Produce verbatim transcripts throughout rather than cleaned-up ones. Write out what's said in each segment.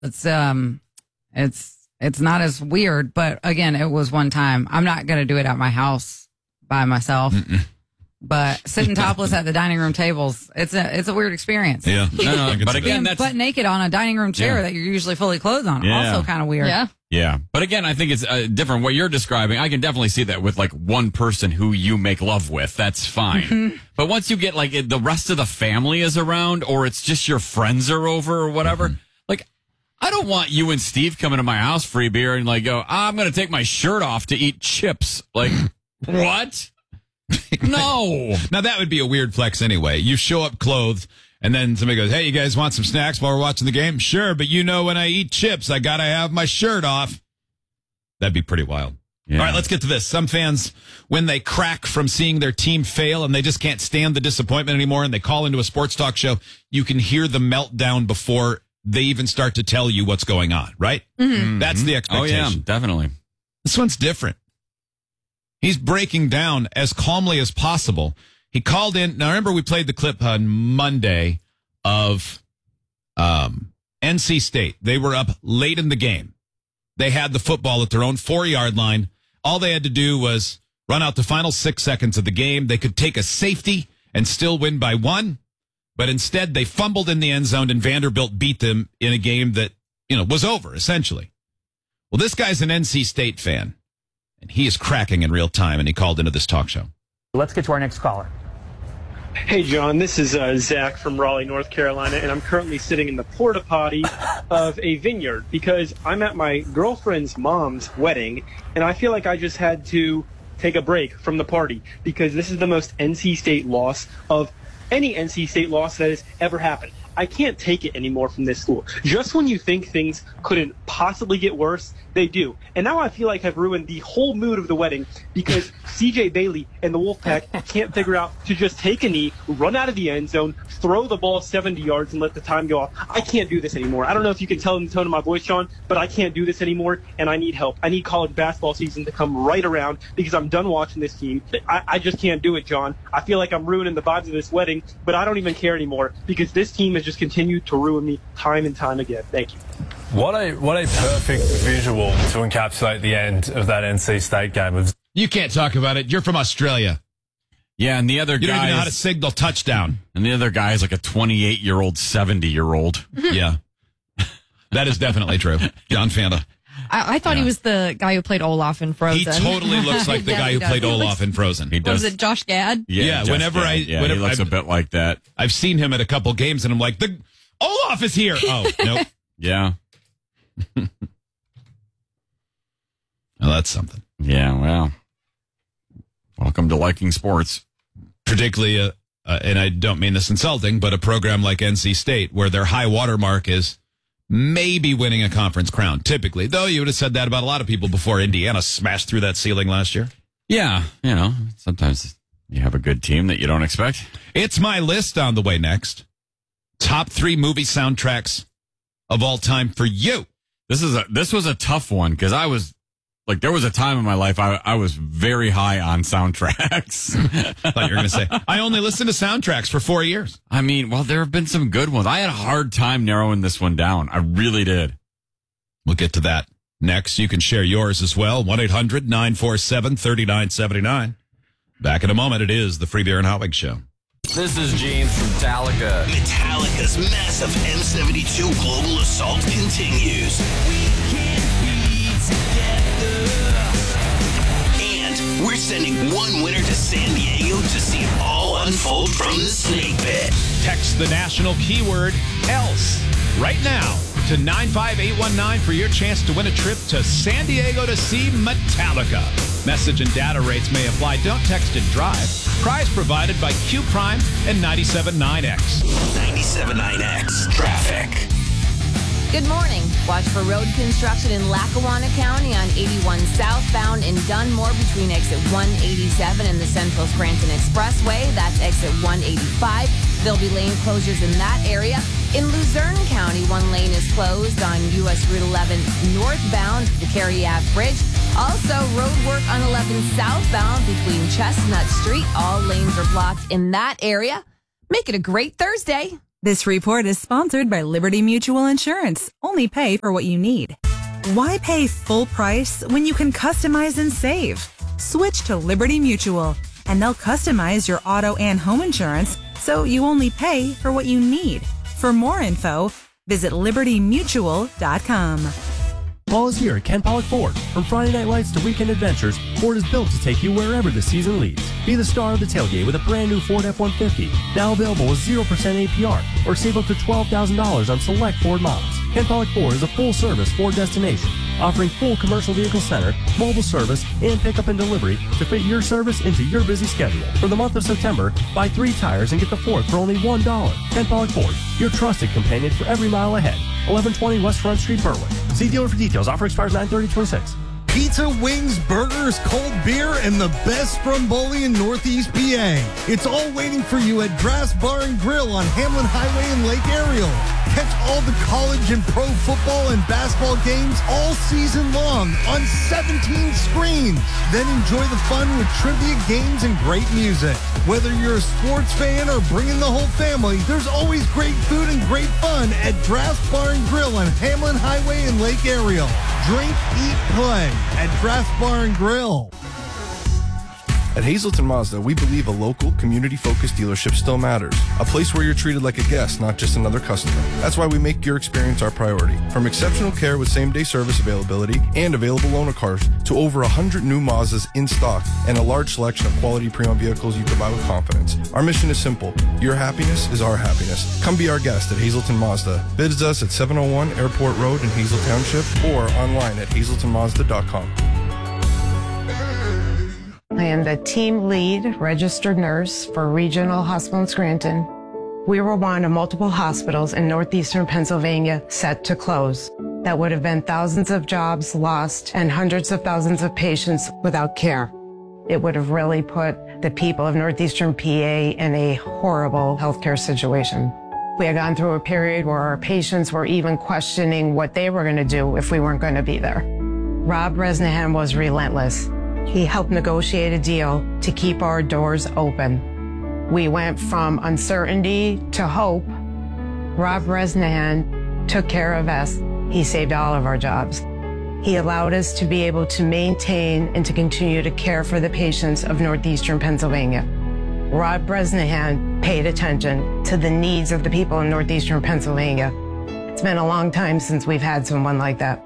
It's um, it's it's not as weird, but again, it was one time. I'm not gonna do it at my house by myself. Mm-mm. But sitting topless at the dining room tables, it's a it's a weird experience. Yeah, no, no, but again, that's butt naked on a dining room chair yeah. that you're usually fully clothed on. Yeah. Also kind of weird. Yeah, yeah. But again, I think it's uh, different. What you're describing, I can definitely see that with like one person who you make love with. That's fine. Mm-hmm. But once you get like it, the rest of the family is around, or it's just your friends are over or whatever, mm-hmm. like I don't want you and Steve coming to my house free beer and like go, I'm going to take my shirt off to eat chips. Like what? No. Now, that would be a weird flex anyway. You show up clothed, and then somebody goes, hey, you guys want some snacks while we're watching the game? Sure, but you know when I eat chips, I got to have my shirt off. That'd be pretty wild. Yeah. All right, let's get to this. Some fans, when they crack from seeing their team fail and they just can't stand the disappointment anymore and they call into a sports talk show, you can hear the meltdown before they even start to tell you what's going on, right? Mm-hmm. That's the expectation. Oh, yeah, definitely. This one's different. He's breaking down as calmly as possible. He called in. Now, remember, we played the clip on Monday of um, N C State. They were up late in the game. They had the football at their own four-yard line. All they had to do was run out the final six seconds of the game. They could take a safety and still win by one. But instead, they fumbled in the end zone, and Vanderbilt beat them in a game that, you know, was over, essentially. Well, this guy's an N C State fan. And he is cracking in real time, and he called into this talk show. Let's get to our next caller. Hey, John, this is uh, Zach from Raleigh, North Carolina, and I'm currently sitting in the porta potty of a vineyard because I'm at my girlfriend's mom's wedding, and I feel like I just had to take a break from the party because this is the most N C State loss of any N C State loss that has ever happened. I can't take it anymore from this school. Just when you think things couldn't possibly get worse, they do. And now I feel like I've ruined the whole mood of the wedding because C J Bailey and the Wolfpack can't figure out to just take a knee, run out of the end zone, throw the ball seventy yards, and let the time go off. I can't do this anymore. I don't know if you can tell in the tone of my voice, Sean, but I can't do this anymore, and I need help. I need college basketball season to come right around because I'm done watching this team. I, I just can't do it, John. I feel like I'm ruining the vibes of this wedding, but I don't even care anymore because this team has just continued to ruin me time and time again. Thank you. What a what a perfect visual to encapsulate the end of that N C State game. You can't talk about it. You're from Australia. Yeah, and the other guy... You don't even know how to signal touchdown. And the other guy is like a twenty-eight-year-old, seventy-year-old. Yeah. That is definitely true. John Fanta. I, I thought yeah. he was the guy who played Olaf in Frozen. He totally looks like the yeah, guy who played Olaf looks, in Frozen. He does. Was it Josh Gad? Yeah, yeah Josh whenever Gad. I... Yeah, whenever he looks I've, a bit like that. I've seen him at a couple games, and I'm like, the Olaf is here! Oh, nope. Yeah. Well, that's something. Yeah, well, welcome to liking sports. Particularly, uh, uh, and I don't mean this insulting, but a program like N C State, where their high water mark is maybe winning a conference crown, typically. Though you would have said that about a lot of people before Indiana smashed through that ceiling last year. Yeah, you know, sometimes you have a good team that you don't expect. It's my list on the way next. Top three movie soundtracks of all time for you. This is a this was a tough one because I was like there was a time in my life I I was very high on soundtracks. I thought you were going to say I only listened to soundtracks for four years. I mean, well, there have been some good ones. I had a hard time narrowing this one down. I really did. We'll get to that next. You can share yours as well. one eight hundred nine four seven three nine seven nine. Back in a moment. It is the Free Beer and Hot Wings Show. This is Gene from Metallica. Metallica's massive M seventy-two global assault continues. We can be together. And we're sending one winner to San Diego to see it all unfold from the snake pit. Text the national keyword ELSE right now to nine five eight one nine for your chance to win a trip to San Diego to see Metallica. Message and data rates may apply. Don't text and drive. Prize provided by Q Prime and ninety-seven point nine X. ninety-seven point nine X Traffic. Good morning. Watch for road construction in Lackawanna County on eighty-one southbound in Dunmore between exit one eighty-seven and the Central Scranton Expressway. That's exit one eighty-five. There'll be lane closures in that area. In Luzerne County, one lane is closed on U S Route eleven northbound, the Cary Ave Bridge. Also, road work on eleven southbound between Chestnut Street. All lanes are blocked in that area. Make it a great Thursday. This report is sponsored by Liberty Mutual Insurance. Only pay for what you need. Why pay full price when you can customize and save? Switch to Liberty Mutual, and they'll customize your auto and home insurance so you only pay for what you need. For more info, visit liberty mutual dot com. Fall is here at Ken Pollock Ford. From Friday night lights to weekend adventures, Ford is built to take you wherever the season leads. Be the star of the tailgate with a brand new Ford F one fifty. Now available with zero percent A P R, or save up to twelve thousand dollars on select Ford models. Ken Pollock Ford is a full-service Ford destination, offering full commercial vehicle center, mobile service, and pickup and delivery to fit your service into your busy schedule. For the month of September, buy three tires and get the fourth for only one dollar. Ken Pollock Ford, your trusted companion for every mile ahead. eleven twenty West Front Street, Berwick. See dealer for details. Offer expires nine thirty twenty-six. Pizza, wings, burgers, cold beer, and the best Stromboli in Northeast P A. It's all waiting for you at Draft's Bar and Grill on Hamlin Highway in Lake Ariel. Catch all the college and pro football and basketball games all season long on seventeen screens. Then enjoy the fun with trivia games and great music. Whether you're a sports fan or bringing the whole family, there's always great food and great fun at Draft's Bar and Grill on Hamlin Highway in Lake Ariel. Drink, eat, play at Draft's Bar and Grill. At Hazelton Mazda, we believe a local, community-focused dealership still matters. A place where you're treated like a guest, not just another customer. That's why we make your experience our priority. From exceptional care with same-day service availability and available loaner cars to over one hundred new Mazdas in stock and a large selection of quality pre-owned vehicles you can buy with confidence. Our mission is simple. Your happiness is our happiness. Come be our guest at Hazelton Mazda. Visit us at seven oh one Airport Road in Hazel Township or online at hazelton mazda dot com. I am the team lead registered nurse for Regional Hospital in Scranton. We were one of multiple hospitals in northeastern Pennsylvania set to close. That would have been thousands of jobs lost and hundreds of thousands of patients without care. It would have really put the people of northeastern P A in a horrible healthcare situation. We had gone through a period where our patients were even questioning what they were going to do if we weren't going to be there. Rob Bresnahan was relentless. He helped negotiate a deal to keep our doors open. We went from uncertainty to hope. Rob Bresnahan took care of us. He saved all of our jobs. He allowed us to be able to maintain and to continue to care for the patients of northeastern Pennsylvania. Rob Bresnahan paid attention to the needs of the people in northeastern Pennsylvania. It's been a long time since we've had someone like that.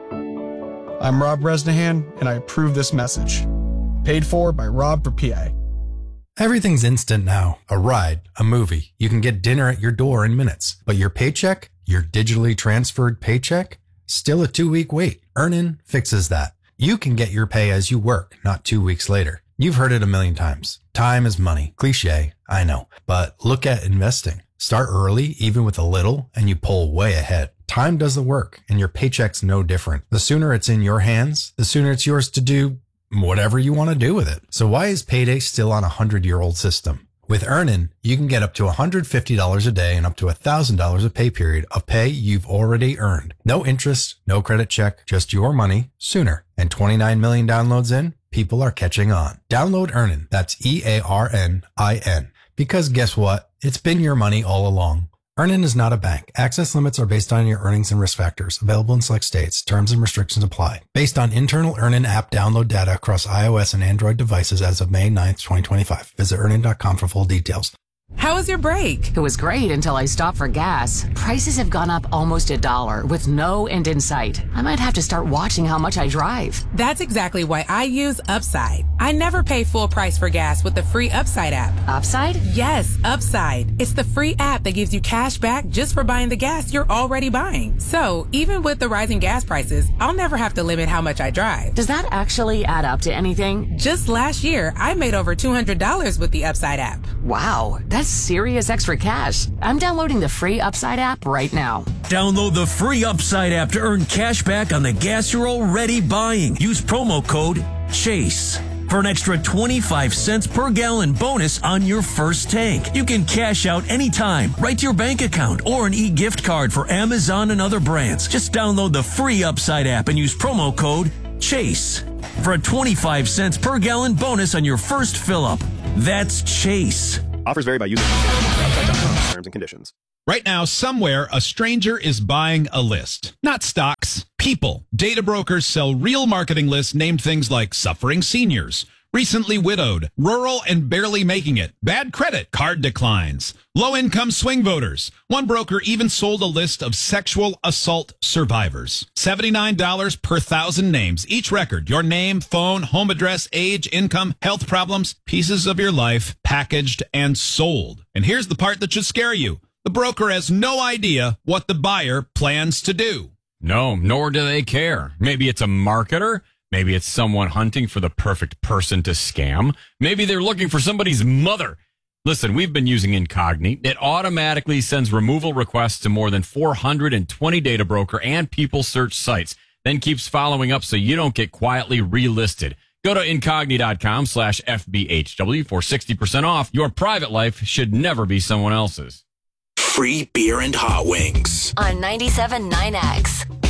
I'm Rob Bresnahan, and I approve this message. Paid for by Rob for P A. Everything's instant now. A ride, a movie. You can get dinner at your door in minutes. But your paycheck, your digitally transferred paycheck, still a two-week wait. Earnin fixes that. You can get your pay as you work, not two weeks later. You've heard it a million times. Time is money. Cliche, I know. But look at investing. Start early, even with a little, and you pull way ahead. Time does the work, and your paycheck's no different. The sooner it's in your hands, the sooner it's yours to do whatever you want to do with it. So why is payday still on a hundred-year-old system? With Earnin, you can get up to one hundred fifty dollars a day and up to one thousand dollars a pay period of pay you've already earned. No interest, no credit check, just your money sooner. And twenty-nine million downloads in, people are catching on. Download Earnin. That's E A R N I N. Because guess what? It's been your money all along. Earnin is not a bank. Access limits are based on your earnings and risk factors. Available in select states. Terms and restrictions apply. Based on internal Earnin app download data across iOS and Android devices as of May ninth, twenty twenty-five. Visit earnin dot com for full details. How was your break? It was great until I stopped for gas. Prices have gone up almost a dollar with no end in sight. I might have to start watching how much I drive. That's exactly why I use Upside. I never pay full price for gas with the free Upside app. Upside? Yes, Upside. It's the free app that gives you cash back just for buying the gas you're already buying. So even with the rising gas prices, I'll never have to limit how much I drive. Does that actually add up to anything? Just last year, I made over two hundred dollars with the Upside app. Wow, that's serious extra cash. I'm downloading the free Upside app right now. Download the free Upside app to earn cash back on the gas you're already buying. Use promo code CHASE for an extra twenty-five cents per gallon bonus on your first tank. You can cash out anytime, right to your bank account, or an e-gift card for Amazon and other brands. Just download the free Upside app and use promo code CHASE for a twenty-five cents per gallon bonus on your first fill-up. That's CHASE. Offers vary by user. Upside dot com. Terms and conditions. Right now, somewhere, a stranger is buying a list. Not stocks, people. Data brokers sell real marketing lists named things like suffering seniors, recently widowed, rural and barely making it, bad credit, card declines, low-income swing voters. One broker even sold a list of sexual assault survivors. seventy-nine dollars per thousand names. Each record, your name, phone, home address, age, income, health problems, pieces of your life, packaged and sold. And here's the part that should scare you. The broker has no idea what the buyer plans to do. No, nor do they care. Maybe it's a marketer. Maybe it's someone hunting for the perfect person to scam. Maybe they're looking for somebody's mother. Listen, we've been using Incogni. It automatically sends removal requests to more than four hundred twenty data broker and people search sites, then keeps following up so you don't get quietly relisted. Go to Incogni.com slash FBHW for sixty percent off. Your private life should never be someone else's. Free beer and hot wings. On ninety-seven point nine X.